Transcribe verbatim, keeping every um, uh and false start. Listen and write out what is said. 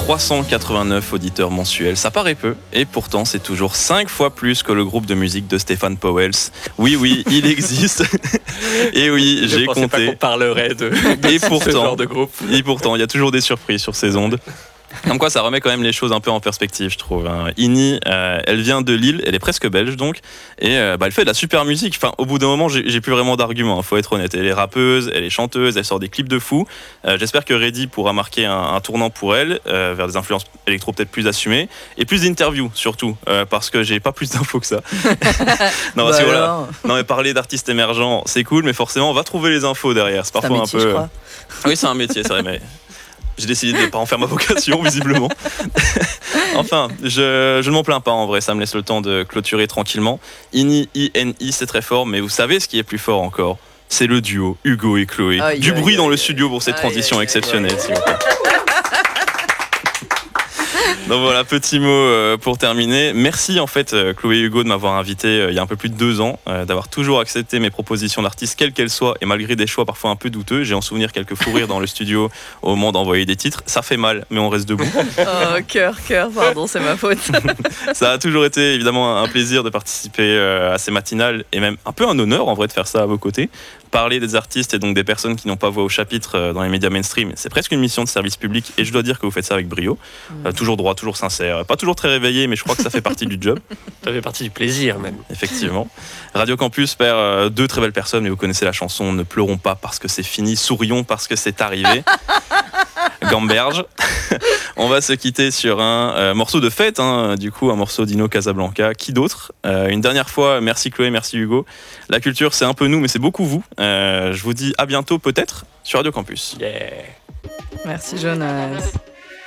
trois cent quatre-vingt-neuf auditeurs mensuels. Ça paraît peu, et pourtant c'est toujours cinq fois plus que le groupe de musique de Stéphane Pauwels. Oui, oui, il existe. Et oui, Je j'ai pensais compté. pas qu'on parlerait de, de Et ce pourtant, genre de groupe. Et pourtant, il y a toujours des surprises sur ces ondes. Comme quoi, ça remet quand même les choses un peu en perspective, je trouve. Hein. Ini, euh, elle vient de Lille, elle est presque belge donc, et euh, bah, elle fait de la super musique. Enfin, au bout d'un moment, j'ai, j'ai plus vraiment d'arguments, il faut être honnête. Elle est rappeuse, elle est chanteuse, elle sort des clips de fou. Euh, j'espère que Reddy pourra marquer un, un tournant pour elle, euh, vers des influences électro peut-être plus assumées, et plus d'interviews surtout, euh, parce que j'ai pas plus d'infos que ça. non, parce bah que voilà. Non, mais parler d'artistes émergents, c'est cool, mais forcément, on va trouver les infos derrière. C'est parfois c'est un métier, un peu. Je crois. Oui, c'est un métier, c'est vrai, mais. J'ai décidé de ne pas en faire ma vocation, visiblement. Enfin, je, je ne m'en plains pas en vrai, ça me laisse le temps de clôturer tranquillement. Ini, I N I, c'est très fort, mais vous savez ce qui est plus fort encore ? C'est le duo Hugo et Chloé. Aïe, du aïe, bruit aïe, dans aïe, le studio pour cette aïe, transition aïe, exceptionnelle, aïe, s'il vous plaît. Donc voilà, petit mot euh, pour terminer. Merci en fait euh, Chloé et Hugo de m'avoir invité euh, il y a un peu plus de deux ans, euh, d'avoir toujours accepté mes propositions d'artistes quelles qu'elles soient et malgré des choix parfois un peu douteux. J'ai en souvenir quelques fous rires dans le studio au moment d'envoyer des titres. Ça fait mal, mais on reste debout. Oh, cœur, cœur, pardon, c'est ma faute. Ça a toujours été évidemment un plaisir de participer euh, à ces matinales et même un peu un honneur en vrai de faire ça à vos côtés. Parler des artistes et donc des personnes qui n'ont pas voix au chapitre euh, dans les médias mainstream, c'est presque une mission de service public et je dois dire que vous faites ça avec brio. Euh, toujours droit, toujours sincère, pas toujours très réveillé, mais je crois que ça fait partie du job. Ça fait partie du plaisir même. Effectivement. Radio Campus perd euh, deux très belles personnes, mais vous connaissez la chanson Ne pleurons pas parce que c'est fini, sourions parce que c'est arrivé. Gamberge. On va se quitter sur un euh, morceau de fête, hein, du coup un morceau d'Ino Casablanca. Qui d'autre ? euh, Une dernière fois, merci Chloé, merci Hugo. La culture, c'est un peu nous, mais c'est beaucoup vous. Euh, je vous dis à bientôt peut-être sur Radio Campus. Yeah. Merci Jonas.